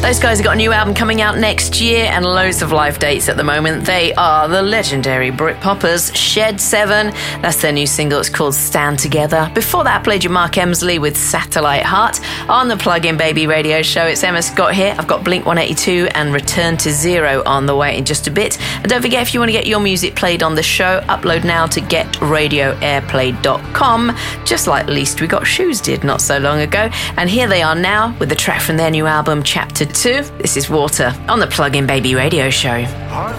Those guys have got a new album coming out next year and loads of live dates at the moment. They are the legendary Britpoppers, Shed 7. That's their new single. It's called Stand Together. Before that, I played you Mark Emsley with Satellite Heart. On the Plug-in Baby radio show, it's Emma Scott here. I've got Blink 182 and Return to Zero on the way in just a bit. And don't forget, if you want to get your music played on the show, upload now to getradioairplay.com, just like Least We Got Shoes did not so long ago. And here they are now with the track from their new album, Chapter 2. This is Water on the Plug-in Baby radio show.